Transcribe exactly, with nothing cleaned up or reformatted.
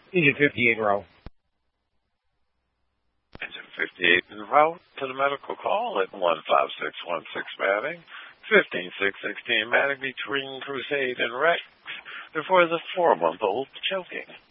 Engine fifty-eight row. Engine fifty-eight en route to the medical call at one five six one six Manning, fifteen six sixteen Manning between Crusade and Rex before the four-month-old choking.